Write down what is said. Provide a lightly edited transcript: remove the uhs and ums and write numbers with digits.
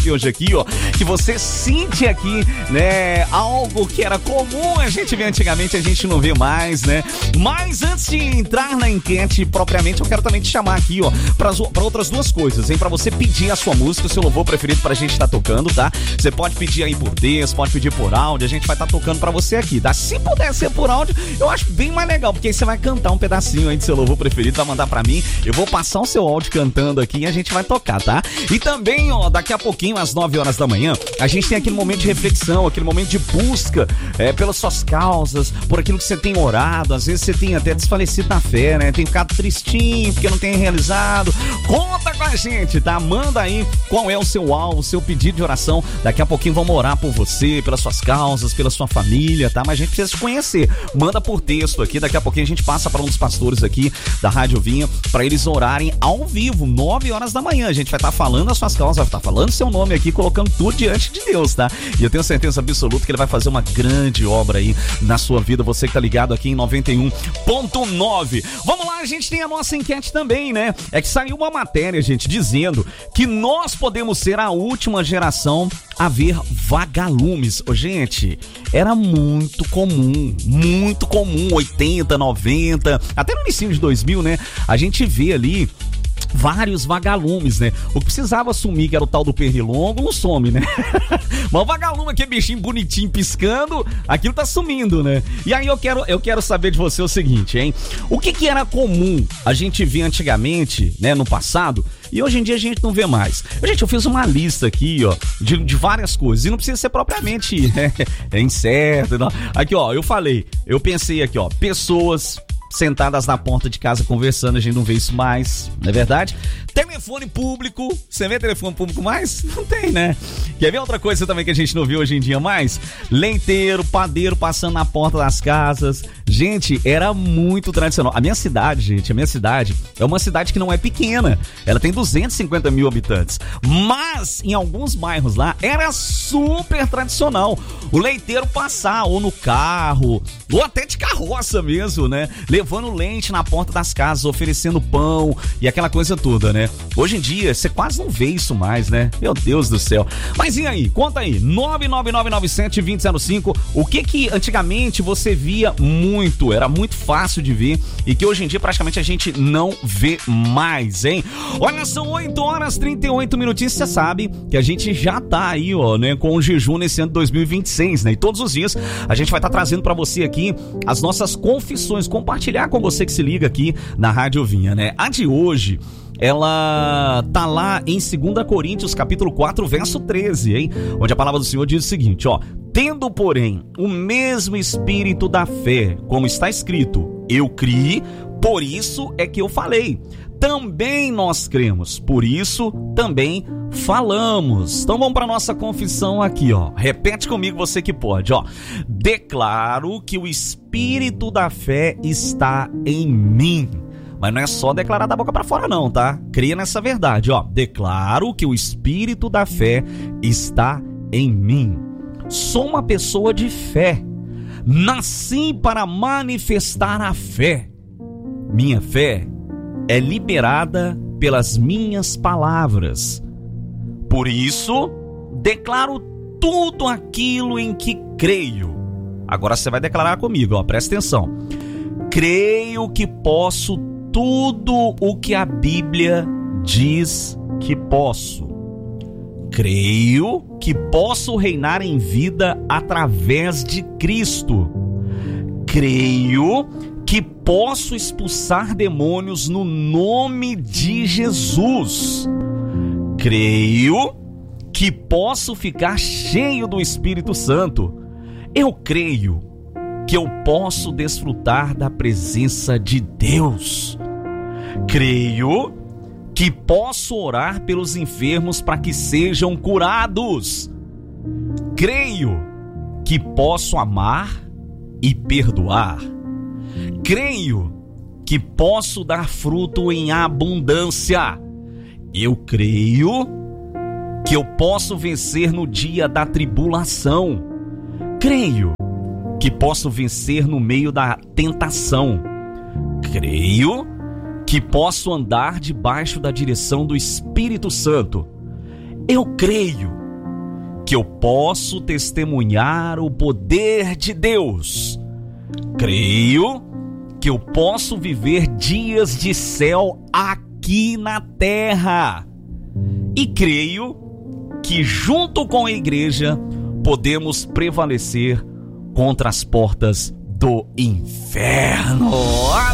hoje aqui, ó, que você sente aqui, né, algo que era comum a gente ver antigamente, a gente não vê mais, né? Mas antes de entrar na enquete propriamente, eu quero também te chamar aqui, ó, pra outras duas coisas, hein? Pra você pedir a sua música, o seu louvor preferido pra gente estar tocando, tá? Você pode pedir aí por texto, pode pedir por áudio, a gente vai estar tocando pra você aqui, tá? Se puder ser por áudio, eu acho bem mais legal, porque aí você vai cantar um pedacinho aí do seu louvor preferido, vai mandar pra mim, eu vou passar o seu áudio cantando aqui e a gente vai tocar, tá? E também, ó, daqui a pouquinho, às 9 horas da manhã, a gente tem aquele momento de reflexão, aquele momento de busca pelas suas causas, por aquilo que você tem orado. Às vezes você tem até desfalecido na fé, né? Tem ficado tristinho porque não tem realizado. Conta com a gente, tá? Manda aí qual é o seu alvo, o seu pedido de oração. Daqui a pouquinho vamos orar por você, pelas suas causas, pela sua família, tá? Mas a gente precisa se conhecer. Manda por texto aqui, daqui a pouquinho a gente passa para um dos pastores aqui da Rádio Vinha, para eles orarem ao vivo, 9 horas da manhã. A gente vai estar falando as suas causas, vai estar falando seu nome aqui, colocando tudo diante de Deus, tá? E eu tenho certeza absoluta que ele vai fazer uma grande obra aí na sua vida, você que tá ligado aqui em 91.9. Vamos lá, a gente tem a nossa enquete também, né? É que saiu uma matéria, gente, dizendo que nós podemos ser a última geração a ver vagalumes. Ô, gente, era muito comum, 80, 90, até no início de 2000, né? A gente vê ali vários vagalumes, né? O que precisava sumir, que era o tal do pernilongo, não some, né? Mas o vagalume, aquele bichinho bonitinho piscando, aquilo tá sumindo, né? E aí eu quero saber de você o seguinte, hein? O que era comum a gente ver antigamente, né, no passado, e hoje em dia a gente não vê mais. Gente, eu fiz uma lista aqui, ó, de várias coisas, e não precisa ser propriamente incerto, não. Aqui, ó, eu pensei aqui, ó, pessoas sentadas na porta de casa conversando, a gente não vê isso mais, não é verdade? Telefone público, você vê telefone público mais? Não tem, né? Quer ver outra coisa também que a gente não vê hoje em dia mais? Leiteiro, padeiro passando na porta das casas. Gente, era muito tradicional. A minha cidade é uma cidade que não é pequena, ela tem 250 mil habitantes, mas em alguns bairros lá era super tradicional o leiteiro passar ou no carro, ou até de carroça mesmo, né? Levando leite na porta das casas, oferecendo pão e aquela coisa toda, né? Hoje em dia, você quase não vê isso mais, né? Meu Deus do céu. Mas e aí? Conta aí, 99997-2005, o que antigamente você via muito, era muito fácil de ver e que hoje em dia praticamente a gente não vê mais, hein? Olha, são 8 horas 38 minutinhos, você sabe que a gente já tá aí, ó, né, com o jejum nesse ano de 2026, né? E todos os dias a gente vai estar trazendo pra você aqui as nossas confissões, compartilhar com você que se liga aqui na Rádio Vinha, né? A de hoje, ela tá lá em 2 Coríntios, capítulo 4, verso 13, hein? Onde a palavra do Senhor diz o seguinte, ó: tendo, porém, o mesmo espírito da fé, como está escrito, eu criei, por isso é que eu falei. Também nós cremos, por isso também falamos. Então vamos para nossa confissão aqui, ó. Repete comigo, você que pode, ó. Declaro que o espírito da fé está em mim. Mas não é só declarar da boca para fora não, tá? Creia nessa verdade, ó. Declaro que o espírito da fé está em mim. Sou uma pessoa de fé. Nasci para manifestar a fé. Minha fé é liberada pelas minhas palavras. Por isso, declaro tudo aquilo em que creio. Agora você vai declarar comigo, ó, presta atenção. Creio que posso tudo o que a Bíblia diz que posso. Creio que posso reinar em vida através de Cristo. Creio que posso expulsar demônios no nome de Jesus. Creio que posso ficar cheio do Espírito Santo. Eu creio que eu posso desfrutar da presença de Deus. Creio que posso orar pelos enfermos para que sejam curados. Creio que posso amar e perdoar. Creio que posso dar fruto em abundância. Eu creio que eu posso vencer no dia da tribulação. Creio que posso vencer no meio da tentação. Creio que posso andar debaixo da direção do Espírito Santo. Eu creio que eu posso testemunhar o poder de Deus. Creio que eu posso viver dias de céu aqui na terra. E creio que junto com a igreja podemos prevalecer contra as portas do inferno.